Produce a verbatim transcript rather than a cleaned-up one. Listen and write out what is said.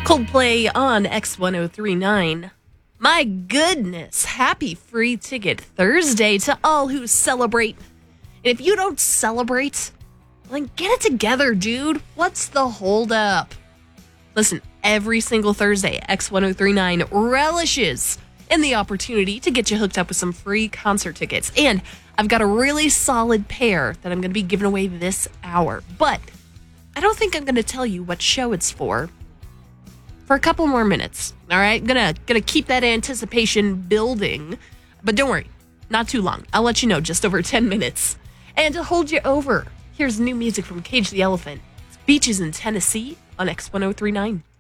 Coldplay on X ten thirty-nine. My goodness, happy free ticket Thursday to all who celebrate. And if you don't celebrate, then get it together, dude. What's the holdup? Listen, every single Thursday, X ten thirty-nine relishes in the opportunity to get you hooked up with some free concert tickets. And I've got a really solid pair that I'm going to be giving away this hour. But I don't think I'm going to tell you what show it's for for a couple more minutes. All right? Gonna, gonna keep that anticipation building. But don't worry, not too long. I'll let you know just over ten minutes. And to hold you over, here's new music from Cage the Elephant. It's Beaches in Tennessee on X ten thirty-nine.